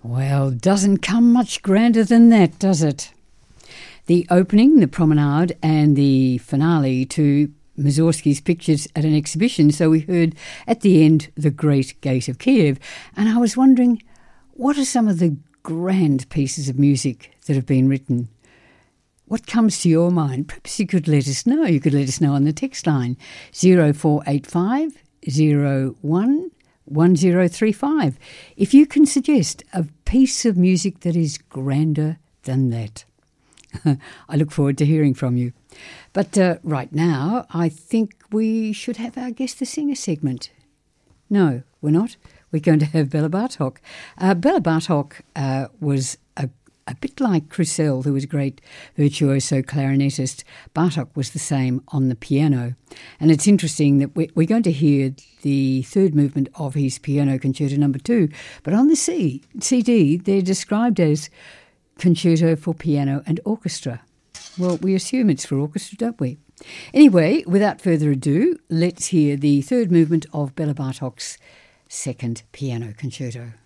Well, doesn't come much grander than that, does it? The opening, the promenade, and the finale to Mussorgsky's pictures at an exhibition. So we heard at the end The Great Gate of Kiev. And I was wondering, what are some of the grand pieces of music that have been written? What comes to your mind? Perhaps you could let us know. You could let us know on the text line 0485 01 1035. If you can suggest a piece of music that is grander than that. I look forward to hearing from you. But right now, I think we should have our Guess the Singer segment. No, we're not. We're going to have Bela Bartok. Bela Bartok was a bit like Crissell, who was a great virtuoso clarinetist. Bartok was the same on the piano. And it's interesting that we're going to hear the third movement of his Piano Concerto No. 2, but on the CD, they're described as Concerto for Piano and Orchestra. Well, we assume it's for orchestra, don't we? Anyway, without further ado, let's hear the third movement of Bela Bartok's second Piano Concerto.